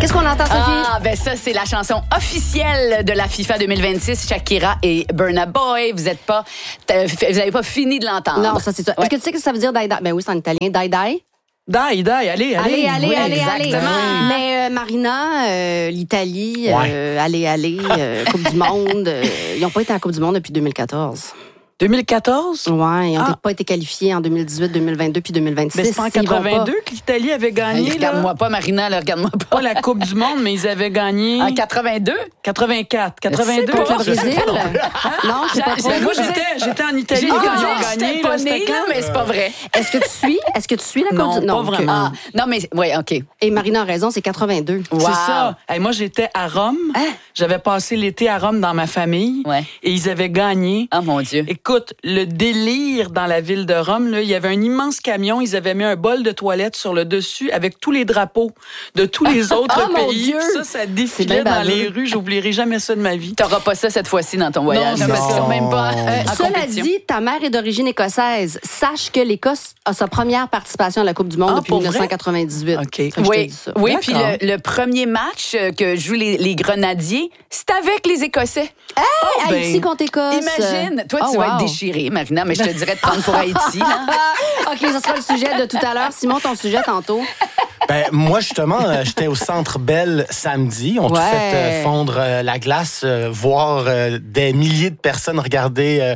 Qu'est-ce qu'on entend, Sophie? Ah, ben ça, c'est la chanson officielle de la FIFA 2026, Shakira et Burna Boy. Vous n'avez pas fini de l'entendre. Non, ça, c'est ça. Ouais. Est-ce que tu sais que ça veut dire die-die? Ben oui, c'est en italien. Die-die. Die, allez. Allez. exactement. Mais Marina, l'Italie, allez, Coupe du Monde. Ils n'ont pas été à la Coupe du Monde depuis 2014. 2014? Ouais, ils n'ont pas été qualifiés en 2018, 2022 puis 2026. Mais c'est pas en 82 que l'Italie avait gagné. Regarde-moi pas, Marina, là, regarde-moi pas. Pas la Coupe du Monde, mais ils avaient gagné. En 82? 84. 82 Pas le contre le Brésil? Non, c'est pas trop. Ben, moi, j'étais en Italie quand ils ont gagné. J'étais pas née, là, mais c'est pas vrai. Est-ce que tu suis la Coupe du Non, pas vraiment. Ah, non, mais oui, OK. Et Marina a raison, c'est 82. Wow. C'est ça. Hey, moi, j'étais à Rome. J'avais passé l'été à Rome dans ma famille. Ouais. Et ils avaient gagné. Oh, mon Dieu. Écoute, le délire dans la ville de Rome, là, il y avait un immense camion. Ils avaient mis un bol de toilette sur le dessus avec tous les drapeaux de tous les autres mon pays. Dieu! Puis ça défilait bien dans baveux. les rues. J'oublierai jamais ça de ma vie. T'auras pas ça cette fois-ci dans ton voyage. Non, parce qu'ils sont même pas en Cela compétition. dit, ta mère est d'origine écossaise. Sache que l'Écosse a sa première participation à la Coupe du Monde depuis pour vrai? 1998. OK. Fait que je te Oui, dis ça. oui, puis D'accord. le premier match que jouent les Grenadiers, c'est avec les Écossais. Hey, ben, Haïti contre Écosse. Imagine, toi, Oh, tu vas wow. être déchirée, Marina, mais je te dirais de prendre pour Haïti. Là. OK, ça sera le sujet de tout à l'heure. Simon, ton sujet tantôt. Ben, moi, justement, j'étais au Centre Bell samedi. On a tout Ouais. fait fondre la glace, voir des milliers de personnes regarder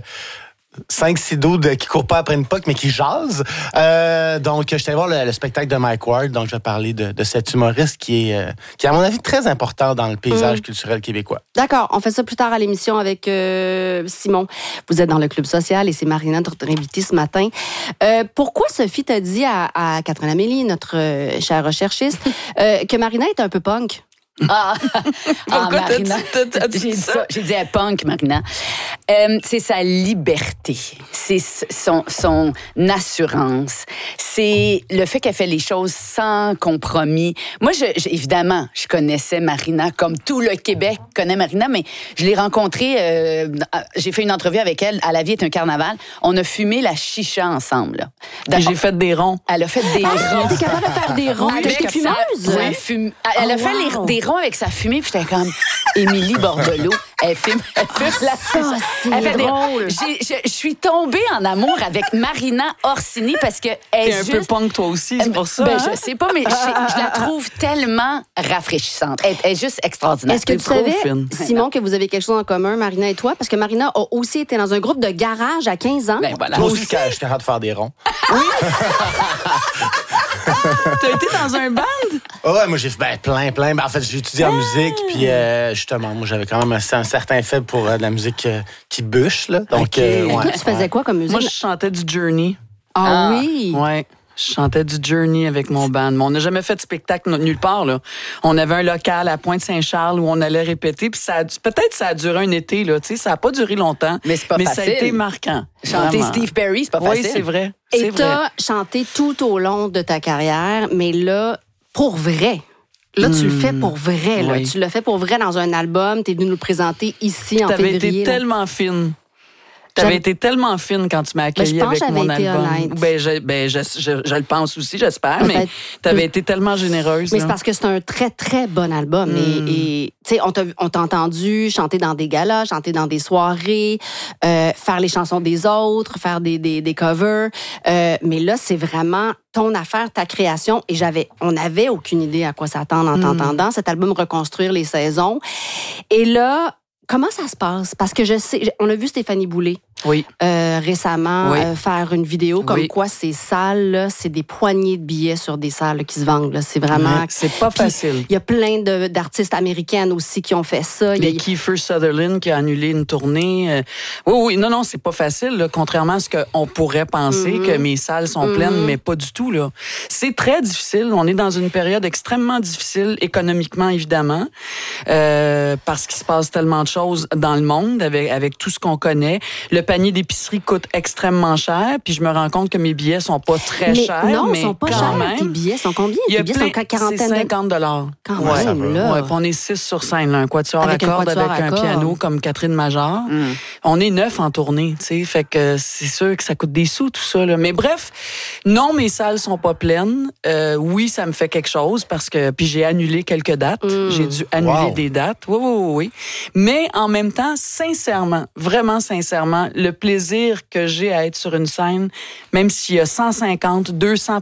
5-6 dudes qui courent pas après une puck, mais qui jasent. Donc, j'étais allé voir le spectacle de Mike Ward. Donc, je vais parler de cet humoriste qui est, à mon avis, très important dans le paysage culturel québécois. D'accord, on fait ça plus tard à l'émission avec Simon. Vous êtes dans le Club social et c'est Marina, notre invitée ce matin. Pourquoi Sophie t'a dit à Catherine Amélie, notre chère recherchiste, que Marina est un peu punk? Pourquoi Marina. t'as dit J'ai dit ça? ça. J'ai dit à punk, Marina. C'est sa liberté. C'est son assurance. C'est le fait qu'elle fait les choses sans compromis. Moi, évidemment, je connaissais Marina comme tout le Québec connaît Marina, mais je l'ai rencontrée, j'ai fait une entrevue avec elle à La Vie est un carnaval. On a fumé la chicha ensemble. Là. Et j'ai fait des ronds. Elle a fait des ronds. T'es capable de faire des ronds? Avec T'es fumeuse? Oui, elle a fait des ronds avec sa fumée, puis j'étais comme Émilie Bordelot. Elle fume la chicha. c'est Elle fait des- drôle. Je suis tombée en amour avec Marina Orsini parce que elle T'es est un juste... peu punk, toi aussi, c'est pour ça. Ben, hein? je sais pas, mais je la trouve tellement rafraîchissante. Elle est juste extraordinaire. Est-ce que tu trop savais, fine. Simon, que vous avez quelque chose en commun, Marina et toi? Parce que Marina a aussi été dans un groupe de garage à 15 ans. Ben voilà. Moi aussi, je suis capable de faire des ronds. T'as été dans un band? Ouais, moi, j'ai fait plein. Ben, en fait, j'ai étudié en musique, puis justement, moi, j'avais quand même un certain faible pour de la musique qui bûche, là. Donc, Ok. ouais, Toi, tu faisais quoi comme musique? Moi, je chantais du Journey. Ah oui? Ouais. Je chantais du Journey avec mon band. Mais on n'a jamais fait de spectacle nulle part, là. On avait un local à Pointe-Saint-Charles où on allait répéter. Puis peut-être ça a duré un été, là. Tu sais, ça n'a pas duré longtemps. Mais c'est pas ça a facile. été marquant. Chanter Vraiment. Steve Perry, c'est pas Oui, facile. c'est vrai. Et C'est vrai. t'as chanté tout au long de ta carrière, mais là, pour vrai. Là, tu le fais pour vrai. Là. Oui. Tu le fais pour vrai dans un album. T'es venu nous le présenter ici en T'avais février. été là. tellement fine. J'avais- T'avais été tellement fine quand tu m'as accueilli Ben, je pense avec que mon j'avais été album. honnête. Je le pense aussi, j'espère. Mais Peut-être. t'avais été tellement généreuse. Mais là. c'est parce que c'est un très, très bon album. Et tu sais, on t'a entendu chanter dans des galas, chanter dans des soirées, faire les chansons des autres, faire des covers. Mais là, c'est vraiment ton affaire, ta création. Et on n'avait aucune idée à quoi s'attendre en t'entendant. Cet album Reconstruire les saisons. Et là, comment ça se passe? Parce que je sais, on a vu Stéphanie Boulay. Oui. Récemment Oui. faire une vidéo comme Oui. quoi ces salles, là, c'est des poignées de billets sur des salles là, qui se vendent. Là. C'est vraiment... Ouais, c'est pas Puis, facile. il y a plein d'artistes américaines aussi qui ont fait ça. Il y a Kiefer Sutherland qui a annulé une tournée. Oui, non, c'est pas facile, là, contrairement à ce qu'on pourrait penser, que mes salles sont pleines, mais pas du tout. Là. C'est très difficile. On est dans une période extrêmement difficile, économiquement, évidemment, parce qu'il se passe tellement de choses dans le monde avec tout ce qu'on connaît. Le panier d'épicerie coûte extrêmement cher, puis je me rends compte que mes billets sont pas très chers. Non, mais ils sont pas quand chers. même, Tes billets sont combien? il y a Tes billets plein, sont quarantaine c'est 50 $. Quand Ouais, même, là. Ouais, puis on est 6 sur scène, là, un quatuor Avec à un cordes quatuor avec à un cordes. piano comme Catherine Major. On est 9 en tournée, tu sais, fait que c'est sûr que ça coûte des sous, tout ça. Là. Mais bref, non, mes salles sont pas pleines. Oui, ça me fait quelque chose parce que... Puis j'ai annulé quelques dates. J'ai dû annuler des dates. Oui. Mais en même temps, sincèrement, vraiment sincèrement, le plaisir que j'ai à être sur une scène, même s'il y a 150, 200